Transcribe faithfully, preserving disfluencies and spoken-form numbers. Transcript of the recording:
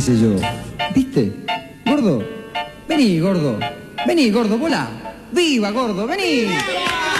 sé yo. ¿Viste? Gordo, vení, gordo. Vení, gordo, volá. ¡Viva, gordo! ¡Vení!